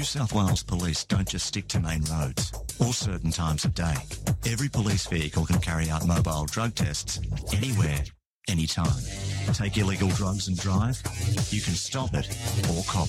South Wales Police don't just stick to main roads or certain times of day. Every police vehicle can carry out mobile drug tests anywhere, anytime. Take illegal drugs and drive? You can stop it or cop